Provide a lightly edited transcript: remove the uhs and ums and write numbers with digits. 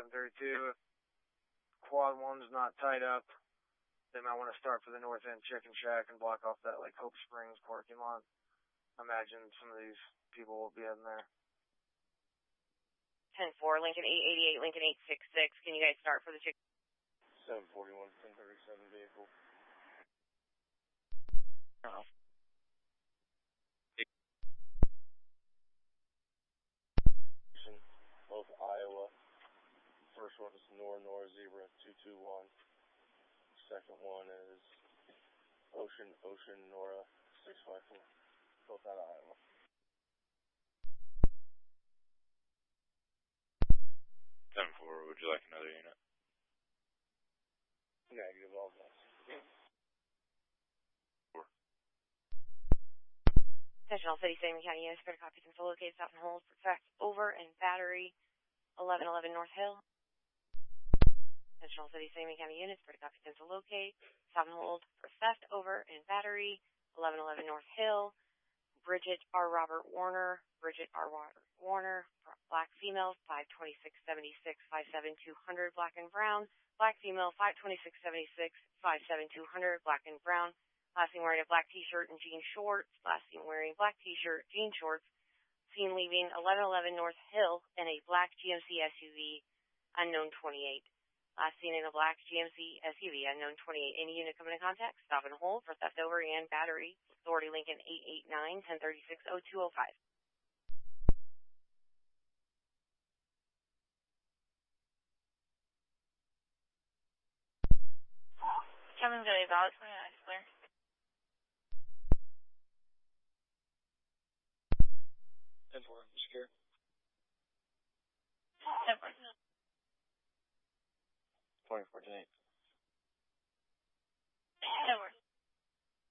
1032. Quad 1's not tied up. They might want to start for the North End Chicken Shack and block off that, Hope Springs parking lot. I imagine some of these people will be in there. 10-4, Lincoln 888, Lincoln 866. Can you guys start for the chicken? 741, 1037 vehicle. Oh. Both Iowa. First one is Nora Zebra 221. Second one is Ocean Nora 654. Both out of Iowa. Would you like another unit? Negative, all of us. 4. Attention all City, Sangamon County units, credit copy control located, stop and hold for fact over and battery 1111 North Hill. Attention all City, Sangamon County units, credit copy control locate, stop and hold for theft over and battery 1111 North Hill. Bridget R. Robert Warner, black female, 52676, 57200, black and brown. Black female, 52676, 57200, black and brown. Last seen wearing a black t-shirt and jean shorts. Last seen wearing black t-shirt, jean shorts. Seen leaving 1111 North Hill in a black GMC SUV, unknown 28. Last seen in a black GMC SUV, unknown 28. Any unit coming in contact, stop and hold for theft over and battery. Authority Lincoln 889, 1036, 0205. Kevin Billy Ballot, 29 clear. 10-4, secure. 10-4. 24 to 8.